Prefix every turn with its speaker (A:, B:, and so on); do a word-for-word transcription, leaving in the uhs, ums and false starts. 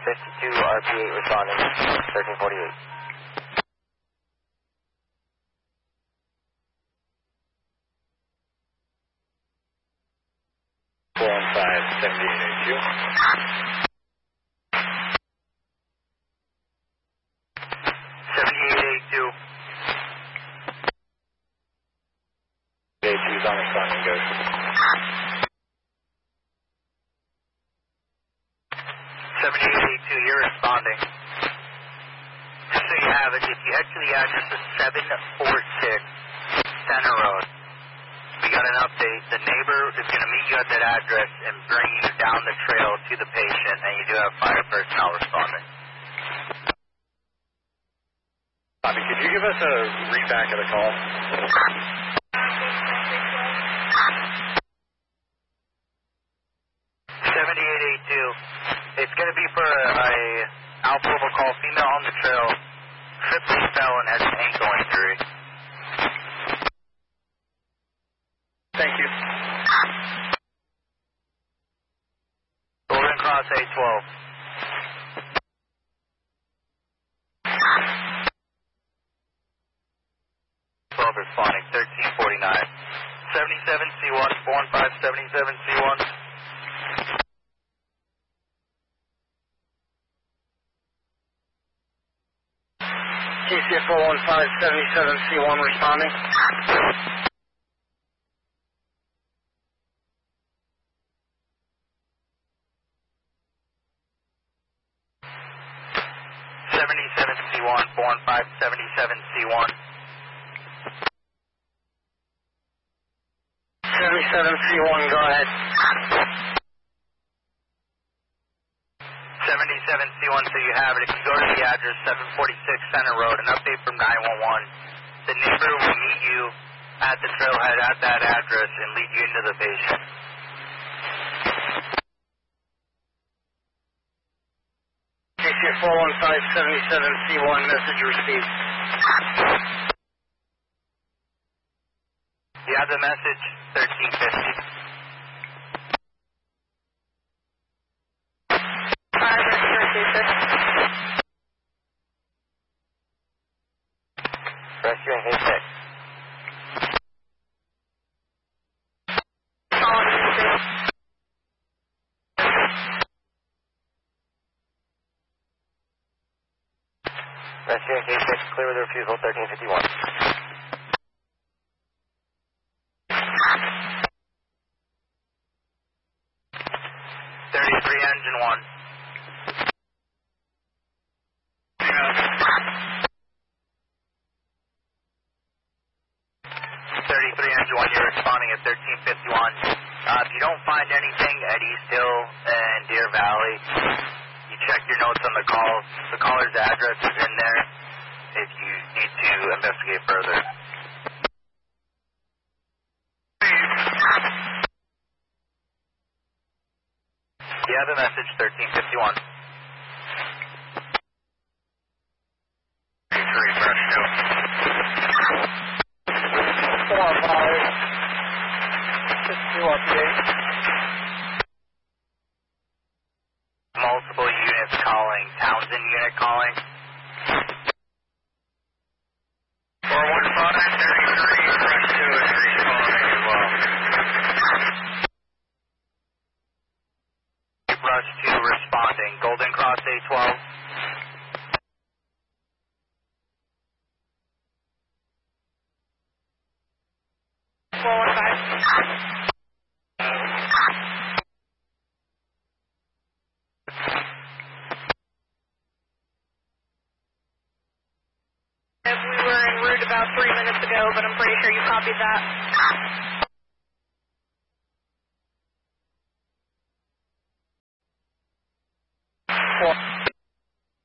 A: fifty-two R P eight responding, thirteen forty-eight.
B: four one five, seventy-eight eighty-two.
A: seventy-eight eighty-two.
B: eighty-two is on responding, go.
A: seventy-eight eighty-two, you're responding. Just so you have it, if you head to the address of seven forty-six Center Road, we got an update. The neighbor is going to meet you at that address and bring you down the trail to the patient, and you do have fire personnel responding.
B: Bobby, could you give us a readback of the call?
A: seventy-eight eighty-two. It's going to be for a, a Alpha Level call, female on the trail, tripped and fell and has an ankle injury.
B: Thank you.
A: Golden Cross eight twelve. twelve responding, thirteen forty-nine. seventy-seven C one, four one five, seventy-seven C one.
B: T C F four one five, seventy-seven C one responding.
A: seventy-seven C one, four one five, seventy-seven C one.
B: seventy-seven C one, go ahead.
A: seventy-seven C one, so you have it. If you go to the address, seven forty-six Center Road, an update from nine one one. The neighbor will meet you at the trailhead at that address and lead you into the patient.
B: T C F four one five, seventy-seven C one, message received.
A: You have the message, thirteen fifty. Rescue and Haystack. Rescue and Haystack, clear with the refusal, thirteen fifty-one. thirty-three engine one. thirty-three engine one, you're responding at thirteen fifty-one. Uh, if you don't find anything at East Hill and Deer Valley, you check your notes on the call. The caller's address is in there if you need to investigate further. You have the message, thirteen fifty-one. three, brush two.
B: four five, fifty-two R P eight.
A: Multiple units calling. Townsend unit calling.
B: four one five, thirty-three, brush two is responding as well.
A: Brush two responding. Golden Cross eight twelve.
C: four one five. We were en route about three minutes ago, but I'm pretty sure you copied that.